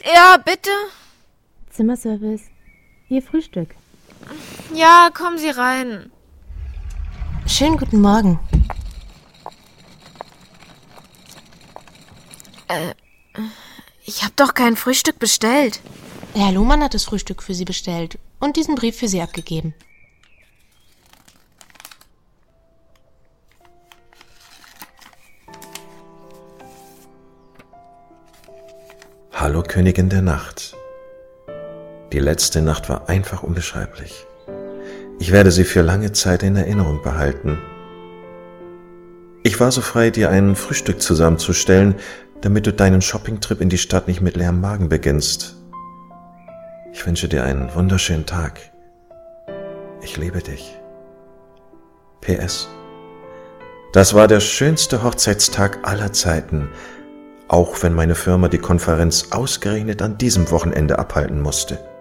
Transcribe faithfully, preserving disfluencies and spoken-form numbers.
Ja, bitte? Zimmerservice. Ihr Frühstück. Ja, kommen Sie rein. Schönen guten Morgen. Äh, ich hab doch kein Frühstück bestellt. Herr Lohmann hat das Frühstück für Sie bestellt und diesen Brief für Sie abgegeben. Hallo Königin der Nacht. Die letzte Nacht war einfach unbeschreiblich. Ich werde sie für lange Zeit in Erinnerung behalten. Ich war so frei, dir ein Frühstück zusammenzustellen, damit du deinen Shoppingtrip in die Stadt nicht mit leerem Magen beginnst. Ich wünsche dir einen wunderschönen Tag. Ich liebe dich. P S. Das war der schönste Hochzeitstag aller Zeiten, auch wenn meine Firma die Konferenz ausgerechnet an diesem Wochenende abhalten musste.